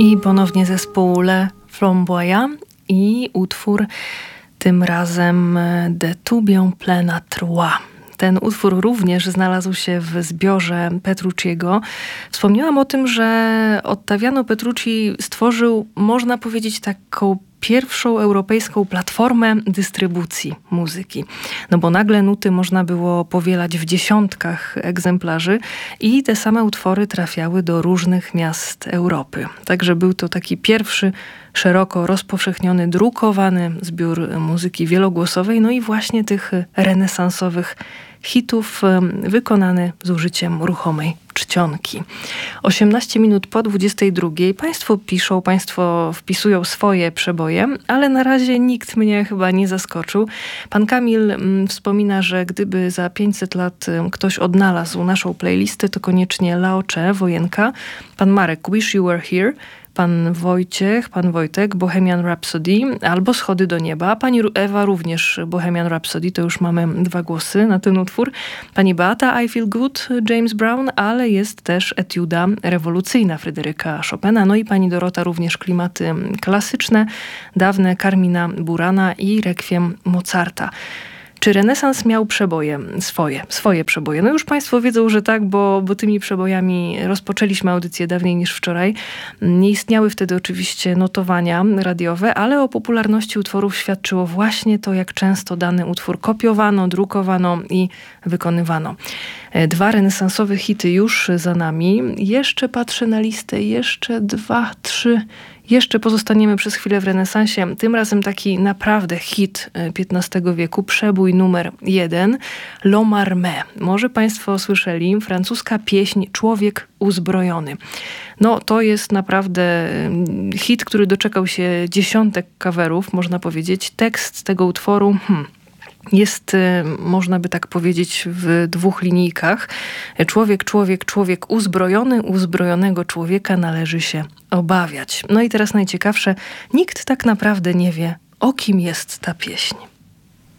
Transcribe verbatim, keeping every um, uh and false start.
I ponownie zespół Le Flamboyant i utwór tym razem De tout bien plein à trois. Ten utwór również znalazł się w zbiorze Petrucciego. Wspomniałam o tym, że Ottaviano Petrucci stworzył, można powiedzieć, taką pierwszą europejską platformę dystrybucji muzyki. No bo nagle nuty można było powielać w dziesiątkach egzemplarzy i te same utwory trafiały do różnych miast Europy. Także był to taki pierwszy szeroko rozpowszechniony, drukowany zbiór muzyki wielogłosowej, no i właśnie tych renesansowych hitów wykonany z użyciem ruchomej czcionki. osiemnaście minut po dwudziestej drugiej. Państwo piszą, państwo wpisują swoje przeboje, ale na razie nikt mnie chyba nie zaskoczył. Pan Kamil mm, wspomina, że gdyby za pięćset lat ktoś odnalazł naszą playlistę, to koniecznie Laocze, Wojenka. Pan Marek, Wish You Were Here. Pan Wojciech, pan Wojtek, Bohemian Rhapsody albo Schody do nieba. Pani Ewa również Bohemian Rhapsody, to już mamy dwa głosy na ten utwór. Pani Beata, I Feel Good, James Brown, ale jest też etiuda rewolucyjna Fryderyka Chopina. No i pani Dorota również klimaty klasyczne, dawne Carmina Burana i Requiem Mozarta. Czy renesans miał przeboje? Swoje, swoje przeboje. No już państwo wiedzą, że tak, bo, bo tymi przebojami rozpoczęliśmy audycję dawniej niż wczoraj. Nie istniały wtedy oczywiście notowania radiowe, ale o popularności utworów świadczyło właśnie to, jak często dany utwór kopiowano, drukowano i wykonywano. Dwa renesansowe hity już za nami. Jeszcze patrzę na listę, jeszcze dwa, trzy... Jeszcze pozostaniemy przez chwilę w renesansie. Tym razem taki naprawdę hit piętnastego wieku, przebój numer jeden, L'Homme. Może państwo słyszeli, francuska pieśń Człowiek uzbrojony. No to jest naprawdę hit, który doczekał się dziesiątek coverów, można powiedzieć. Tekst tego utworu... Hmm. Jest, można by tak powiedzieć, w dwóch linijkach. Człowiek, człowiek, człowiek uzbrojony, uzbrojonego człowieka należy się obawiać. No i teraz najciekawsze, nikt tak naprawdę nie wie, o kim jest ta pieśń.